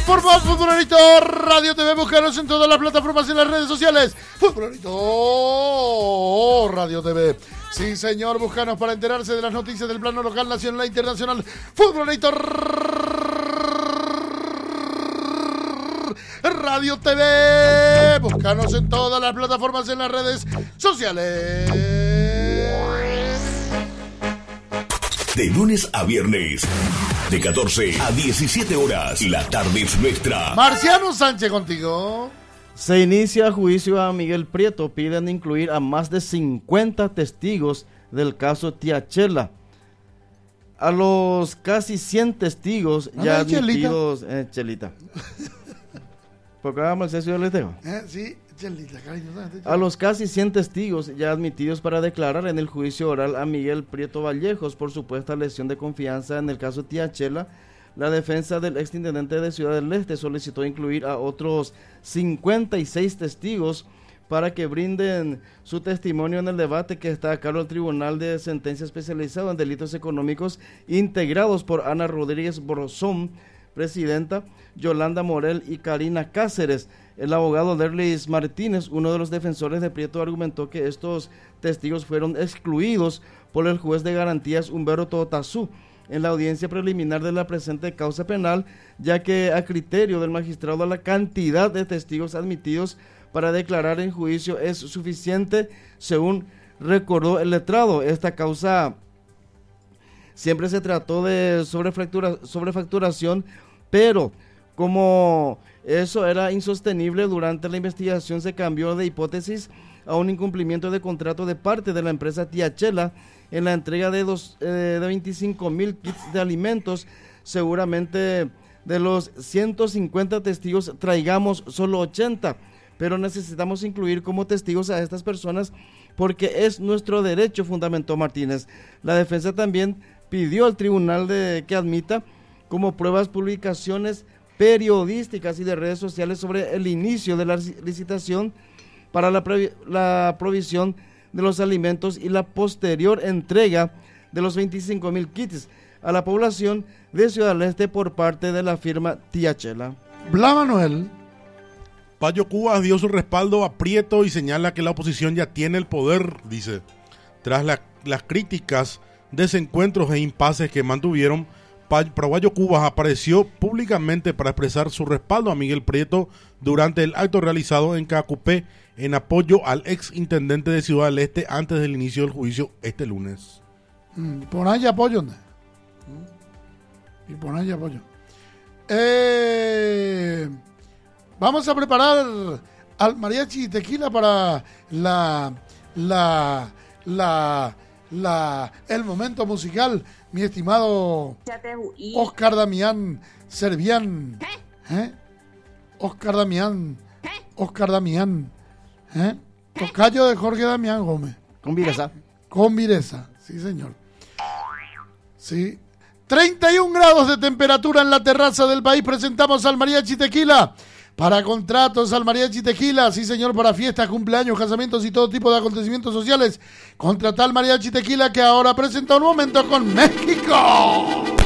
Por más Futbolito Radio TV, búscanos en todas las plataformas y en las redes sociales. Futbolito Radio TV. Sí, señor, búscanos para enterarse de las noticias del plano local, nacional e internacional. Futbolito Radio TV. Búscanos en todas las plataformas y en las redes sociales. De lunes a viernes, de 14 a 17 horas, la tarde es nuestra. Marciano Sánchez contigo. Se inicia juicio a Miguel Prieto. Piden incluir a más de 50 testigos del caso Tía Chela. A los casi 100 testigos ya admitidos... Chelita. ¿Por qué hagamos el sexo del leteo? Sí, Chelita, cariño. A los casi 100 testigos ya admitidos para declarar en el juicio oral a Miguel Prieto Vallejos por supuesta lesión de confianza en el caso Tía Chela, la defensa del exintendente de Ciudad del Este solicitó incluir a otros 56 testigos para que brinden su testimonio en el debate que está a cargo del Tribunal de Sentencia Especializado en Delitos Económicos, integrados por Ana Rodríguez Borzón, presidenta, Yolanda Morel y Karina Cáceres. El abogado Derlis Martínez, uno de los defensores de Prieto, argumentó que estos testigos fueron excluidos por el juez de garantías Humberto Tazú en la audiencia preliminar de la presente causa penal, ya que a criterio del magistrado la cantidad de testigos admitidos para declarar en juicio es suficiente, según recordó el letrado. Esta causa siempre se trató de sobrefacturación, pero como eso era insostenible durante la investigación, se cambió de hipótesis a un incumplimiento de contrato de parte de la empresa Tía Chela en la entrega de 25,000 kits de alimentos. Seguramente de los 150 testigos traigamos solo 80, pero necesitamos incluir como testigos a estas personas porque es nuestro derecho, fundamentó Martínez. La defensa también pidió al tribunal que admita como pruebas publicaciones periodísticas y de redes sociales sobre el inicio de la licitación para la provisión de los alimentos y la posterior entrega de los 25,000 kits a la población de Ciudad del Este por parte de la firma Tía Chela. Bla Manuel. Payo Cubas dio su respaldo a Prieto y señala que la oposición ya tiene el poder, dice. Tras las críticas, desencuentros e impases que mantuvieron, Payo Cubas apareció públicamente para expresar su respaldo a Miguel Prieto durante el acto realizado en Cacupé en apoyo al ex intendente de Ciudad del Este antes del inicio del juicio este lunes. Por ahí apoyo. Y por ahí apoyo. Vamos a preparar al mariachi tequila para el momento musical, mi estimado Oscar Damián Servián. Oscar Damián. Tocayo de Jorge Damián Gómez. Con Vireza. Con Vireza, sí señor. Sí. 31 grados de temperatura en la terraza del país. Presentamos al mariachi tequila. Para contratos al mariachi tequila, sí señor, para fiestas, cumpleaños, casamientos y todo tipo de acontecimientos sociales. Contrata al mariachi tequila que ahora presenta un momento con México.